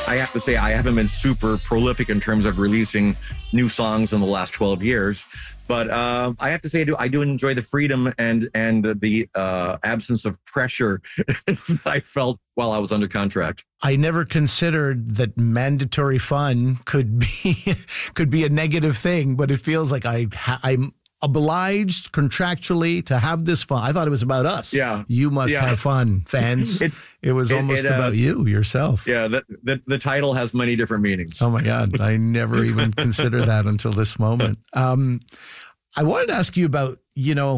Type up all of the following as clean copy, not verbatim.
I have to say, I haven't been super prolific in terms of releasing new songs in the last 12 years. But I have to say, I do enjoy the freedom and the absence of pressure I felt while I was under contract. I never considered that mandatory fun could be a negative thing, but it feels like I'm obliged contractually to have this fun. I thought it was about us. Yeah. You must have fun, fans. It was almost about you yourself. Yeah. The title has many different meanings. Oh my God. I never even considered that until this moment. I wanted to ask you about, the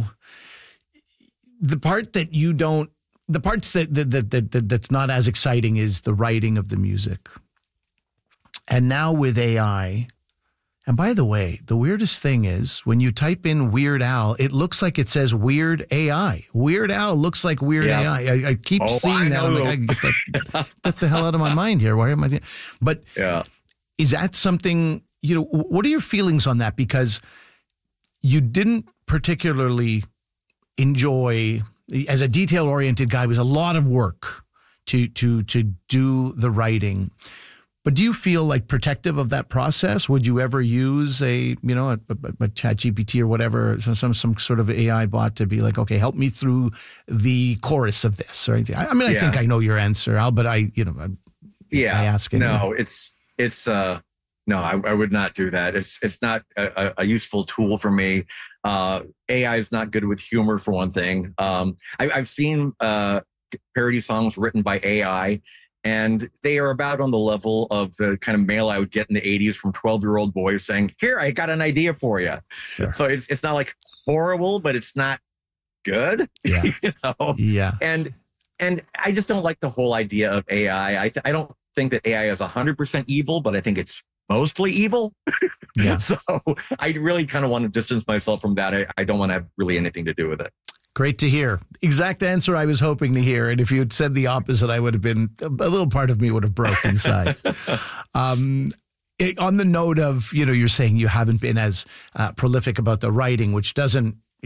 part that you don't, the parts that's not as exciting is the writing of the music. And now with AI, and by the way, the weirdest thing is when you type in Weird Al, it looks like it says Weird AI. Weird Al looks like Weird AI. I keep seeing that. I'm like, get the hell out of my mind here. Why am I? But is that something, what are your feelings on that? Because you didn't particularly enjoy, as a detail-oriented guy, it was a lot of work to do the writing. But do you feel like protective of that process? Would you ever use a ChatGPT or whatever, some sort of AI bot to be like, okay, help me through the chorus of this or anything? I think I know your answer, Al, but I ask it. No, no, I would not do that. It's not a useful tool for me. AI is not good with humor, for one thing. I've seen parody songs written by AI, and they are about on the level of the kind of mail I would get in the 80s from 12-year-old boys saying, here, I got an idea for you. Sure. So it's not like horrible, but it's not good. Yeah. Yeah. And I just don't like the whole idea of AI. I don't think that AI is 100% evil, but I think it's mostly evil. Yeah. So I really kind of want to distance myself from that. I don't want to have really anything to do with it. Great to hear. Exact answer I was hoping to hear. And if you had said the opposite, I would have been, a little part of me would have broke inside. On the note of, you're saying you haven't been as prolific about the writing, which doesn't